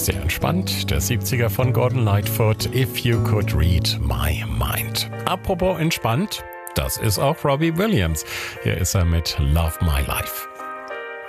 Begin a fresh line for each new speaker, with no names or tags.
Sehr entspannt, der 70er von Gordon Lightfoot, If You Could Read My Mind. Apropos entspannt, das ist auch Robbie Williams. Hier ist er mit Love My Life.